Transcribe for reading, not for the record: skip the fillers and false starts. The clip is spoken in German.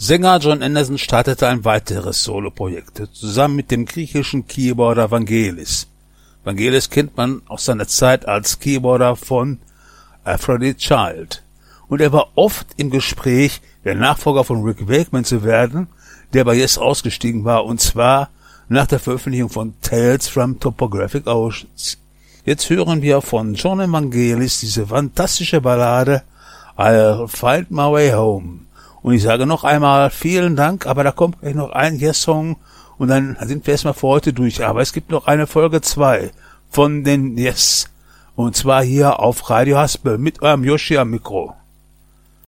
Sänger Jon Anderson startete ein weiteres Soloprojekt, zusammen mit dem griechischen Keyboarder Vangelis. Vangelis kennt man aus seiner Zeit als Keyboarder von Aphrodite Child. Und er war oft im Gespräch, der Nachfolger von Rick Wakeman zu werden, der aber jetzt ausgestiegen war, und zwar nach der Veröffentlichung von Tales from Topographic Oceans. Jetzt hören wir von Jon Vangelis diese fantastische Ballade I'll Find My Way Home. Und ich sage noch einmal vielen Dank, aber da kommt gleich noch ein Yes-Song und dann sind wir erstmal für heute durch. Aber es gibt noch eine Folge 2 von den Yes. Und zwar hier auf Radio Haspel mit eurem Yoshi am Mikro.